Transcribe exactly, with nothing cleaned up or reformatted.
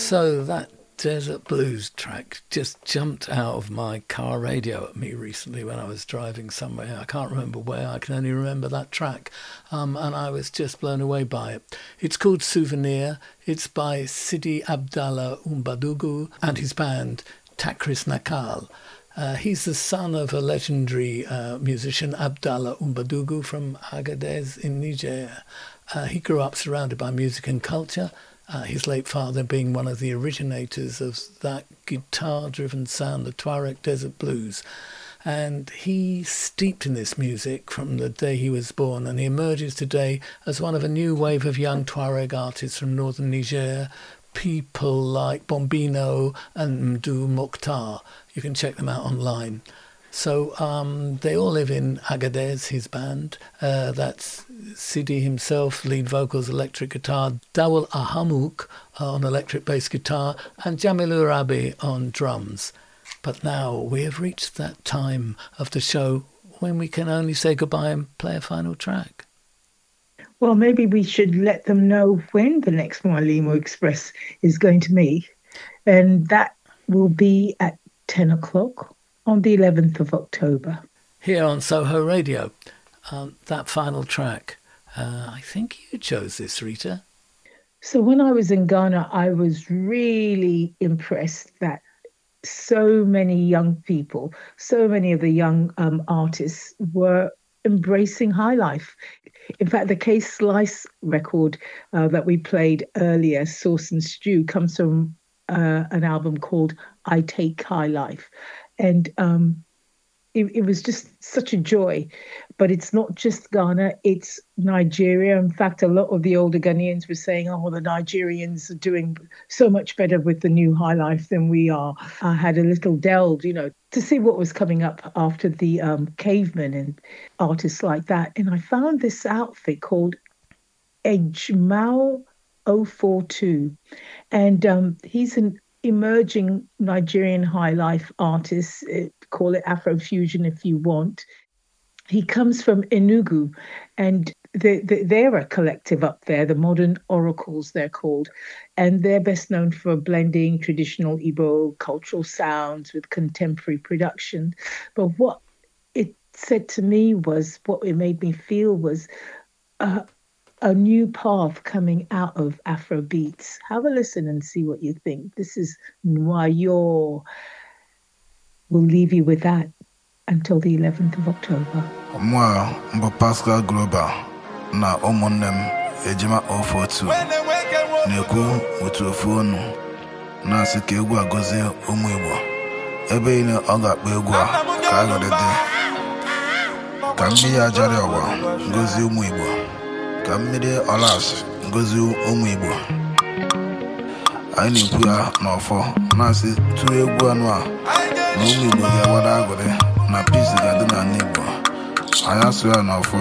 So that Desert Blues track just jumped out of my car radio at me recently when I was driving somewhere. I can't remember where, I can only remember that track. Um, and I was just blown away by it. It's called Souvenir. It's by Sidi Abdallah Umbadugu and his band Takris Nakal. Uh, he's the son of a legendary uh, musician, Abdallah Umbadugu from Agadez in Niger. Uh, he grew up surrounded by music and culture. Uh, his late father being one of the originators of that guitar-driven sound, the Tuareg Desert Blues. And he steeped in this music from the day he was born, and he emerges today as one of a new wave of young Tuareg artists from northern Niger, people like Bombino and Mdou Mokhtar. You can check them out online. So um, they all live in Agadez, his band. Uh, that's Sidi himself, lead vocals, electric guitar, Dawul Ahamouk on electric bass guitar, and Jamilou Rabi on drums. But now we have reached that time of the show when we can only say goodbye and play a final track. Well, maybe we should let them know when the next Mwalimu Express is going to meet. And that will be at ten o'clock. On the eleventh of October. Here on Soho Radio, um, that final track. Uh, I think you chose this, Rita. So when I was in Ghana, I was really impressed that so many young people, so many of the young um, artists were embracing high life. In fact, the K-Slice record uh, that we played earlier, Sauce and Stew, comes from uh, an album called I Take High Life. And um, it, it was just such a joy. But it's not just Ghana, it's Nigeria. In fact, a lot of the older Ghanaians were saying, oh, the Nigerians are doing so much better with the new high life than we are. I had a little delve, you know, to see what was coming up after the um, Cavemen and artists like that. And I found this outfit called Ejmao oh four two. And um, he's an emerging Nigerian high life artist, call it Afrofusion if you want. He comes from Enugu, and they, they, they're a collective up there, the Modern Oracles they're called, and they're best known for blending traditional Igbo cultural sounds with contemporary production. But what it said to me was, what it made me feel was uh, a new path coming out of Afro beats. Have a listen and see what you think. This is Noyo. We'll leave you with that until the eleventh of October. Moi, mbo Pascal Global na omonem ejima oh four two. Neku utu ofonu na sike egwu agozi ụmụ Igbo. Ebe ine ọ ga-akpọ egwu a ka agọdede. Ka mmiri ajari ọwa ngozi ụmụ Igbo. Ka mmiri ọlas ngozi ụmụ Igbo. Anyị na-ekwu ya n'ọfọ na-asị tụọ egwu anụ a na ụmụ Igbo ga-agbada agụrị na peace ga-adị n'ala Igbo. Anyị asụ ya n'ọfọ.